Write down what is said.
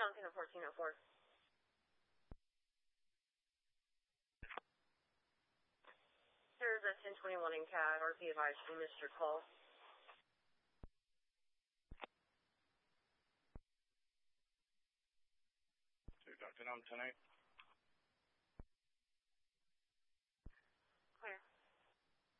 Duncan at 1404. There's a 1021 in CAD. RP advised we missed your call. Duncan on 10-8.